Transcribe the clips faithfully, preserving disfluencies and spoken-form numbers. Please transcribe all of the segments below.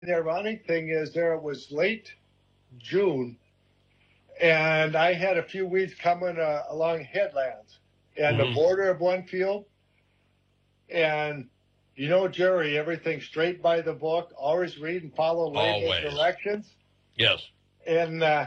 the ironic thing is there it was late June, and I had a few weeds coming uh, along headlands and Mm-hmm. the border of one field. And, you know, Jerry, everything straight by the book, always read and follow label Always. directions. Yes. And uh,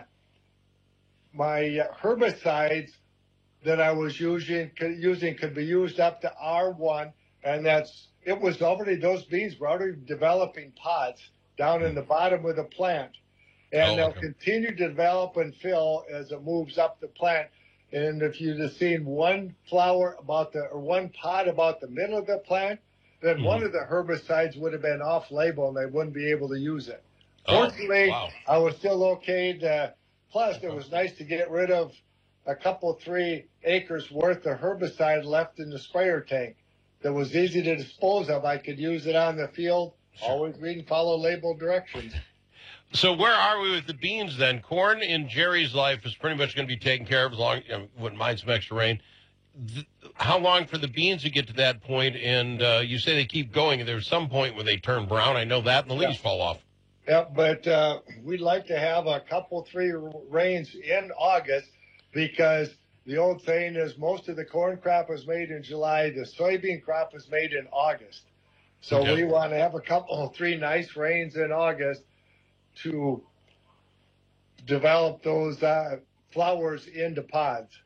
my herbicides that I was using could, using could be used up to R one, and that's it was already those beans were already developing pods down in the bottom of the plant, and Oh, they'll okay. continue to develop and fill as it moves up the plant. And if you'd have seen one flower about the or one pod about the middle of the plant, then Mm-hmm. one of the herbicides would have been off label and they wouldn't be able to use it. Oh, Fortunately, wow. I was still okay. To, plus, it was nice to get rid of a couple, three acres worth of herbicide left in the sprayer tank that was easy to dispose of. I could use it on the field. Sure. Always read and follow label directions. So where are we with the beans then? Corn in Jerry's life is pretty much going to be taken care of as long, you know, wouldn't mind some extra rain. Th- how long for the beans to get to that point? And uh, you say they keep going, and there's some point where they turn brown. I know that, and the leaves Yeah. fall off. Yeah, but uh, we'd like to have a couple, three rains in August because the old saying is most of the corn crop is made in July. The soybean crop is made in August. So Okay. we want to have a couple, three nice rains in August to develop those uh, flowers into pods.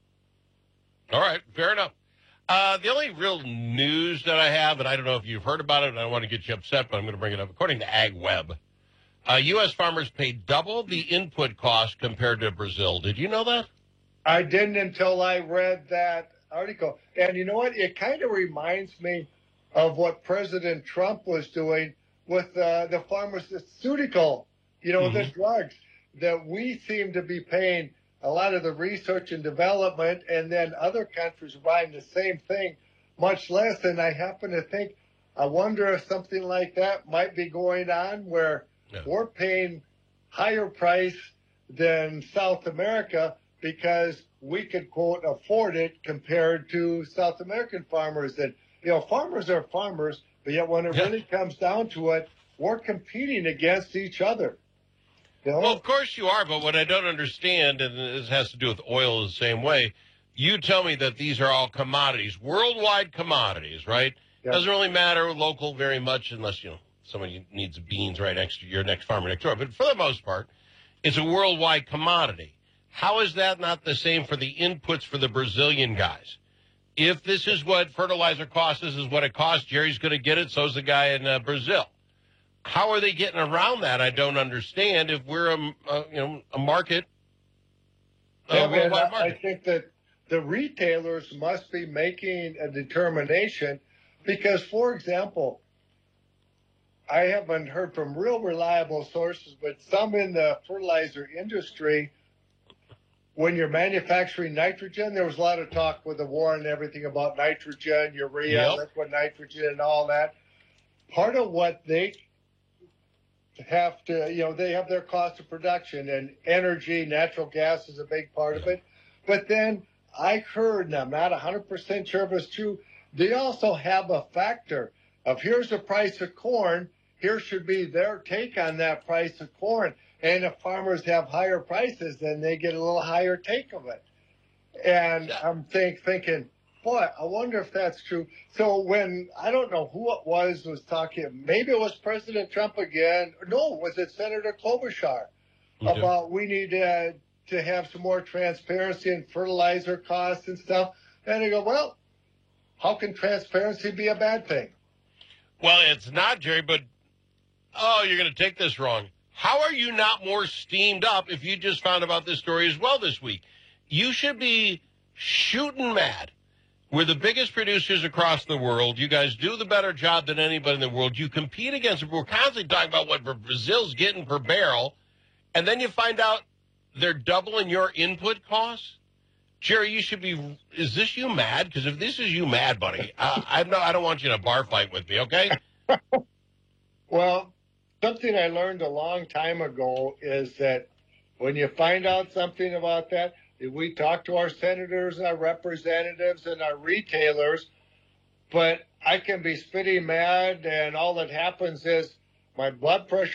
All right, fair enough. Uh, the only real news that I have, and I don't know if you've heard about it, and I don't want to get you upset, but I'm going to bring it up. According to AgWeb, uh, U S farmers pay double the input cost compared to Brazil. Did you know that? I didn't until I read that article. And you know what? It kind of reminds me of what President Trump was doing with uh, the pharmaceutical, you know, Mm-hmm. the drugs, that we seem to be paying a lot of the research and development, and then other countries are buying the same thing much less. And I happen to think, I wonder if something like that might be going on where Yeah. we're paying higher price than South America because we could, quote, afford it compared to South American farmers. And, you know, farmers are farmers, but yet when it Yeah. really comes down to it, we're competing against each other. You know? Well, of course you are, but what I don't understand, and this has to do with oil the same way, you tell me that these are all commodities, worldwide commodities, right? Yeah. Doesn't really matter local very much unless, you know, somebody needs beans right next to your next farmer next door. But for the most part, it's a worldwide commodity. How is that not the same for the inputs for the Brazilian guys? If this is what fertilizer costs, this is what it costs, Jerry's going to get it, so's the guy in uh, Brazil. How are they getting around that? I don't understand. If we're a, a you know a market, a Yeah, man, worldwide I, I market. think that the retailers must be making a determination because, for example, I haven't heard from real reliable sources, but some in the fertilizer industry, when you're manufacturing nitrogen, there was a lot of talk with the war and everything about nitrogen, urea, Yep. liquid nitrogen, and all that. Part of what they have to, you know, they have their cost of production, and energy, natural gas is a big part of it. But then I heard, and I'm not one hundred percent sure if it's true, they also have a factor of here's the price of corn, here should be their take on that price of corn. And if farmers have higher prices, then they get a little higher take of it. And I'm think, thinking, boy, I wonder if that's true. So when, I don't know who it was, was talking, maybe it was President Trump again. No, was it Senator Klobuchar? Okay. About we need uh, to have some more transparency in fertilizer costs and stuff. And I go, well, how can transparency be a bad thing? Well, it's not, Jerry, but, oh, you're going to take this wrong. How are you not more steamed up if you just found about this story as well this week? You should be shooting mad. We're the biggest producers across the world. You guys do the better job than anybody in the world. You compete against it. We're constantly talking about what Brazil's getting per barrel, and then you find out they're doubling your input costs. Jerry, you should be, is this you mad? Because if this is you mad, buddy, uh, I'm not, I don't want you in a bar fight with me, okay? Well, something I learned a long time ago is that when you find out something about that, we talk to our senators and our representatives and our retailers, but I can be spitting mad, and all that happens is my blood pressure